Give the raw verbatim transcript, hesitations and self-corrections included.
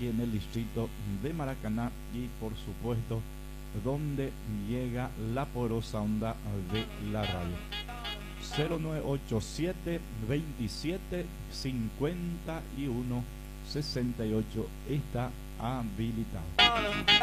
en el distrito de Maracaná y por supuesto donde llega la porosa onda de la radio. Cero nueve ocho siete veintisiete cincuenta y uno sesenta y ocho está habilitado.